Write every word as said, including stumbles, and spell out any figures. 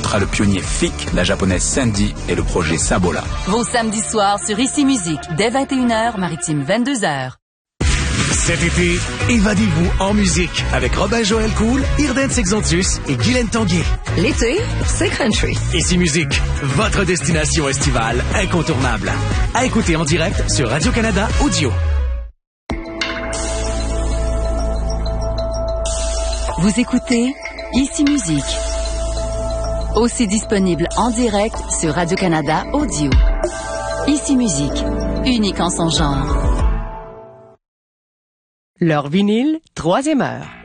rencontrera le pionnier F I C, la japonaise Sandy et le projet Sabola. Vos samedis soirs sur Ici Musique, dès vingt et une heures, Maritime vingt-deux heures. Cet été, évadez-vous en musique avec Robin Joël Cool, Irden Sexantus et Guylaine Tanguay. L'été, c'est country. Ici Musique, votre destination estivale incontournable. À écouter en direct sur Radio-Canada Audio. Vous écoutez Ici Musique. Aussi disponible en direct sur Radio-Canada Audio. Ici Musique, unique en son genre. Leur vinyle, troisième heure.